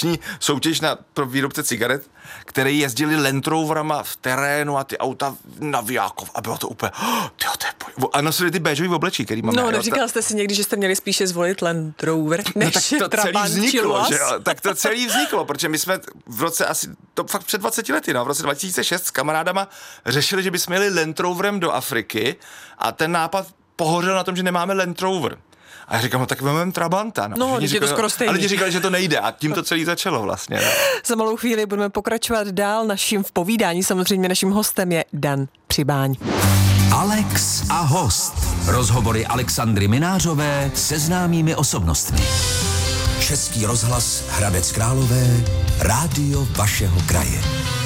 konkurenční soutěž pro výrobce cigaret, které jezdili Land Roverama v terénu a ty auta navijákov a bylo to úplně, a nosili ty béžový oblečí, který máme. No, neříkal jste si někdy, že jste měli spíše zvolit Land Rover, než no, tak to celý vzniklo, že? Tak to celý vzniklo, protože my jsme v roce asi, to fakt před 20 lety, v roce 2006 s kamarádama řešili, že bychom jeli Land Roverem do Afriky a ten nápad pohořel na tom, že nemáme Land Rover. A já říkám, no tak máme Trabanta. No, je to skoro stejný. Ale lidi říkali, že to nejde a tím to celý začalo vlastně. No. Za malou chvíli budeme pokračovat dál naším v povídání. Samozřejmě naším hostem je Dan Přibáň. Alex a host. Rozhovory Alexandry Minářové se známými osobnostmi. Český rozhlas Hradec Králové, rádio vašeho kraje.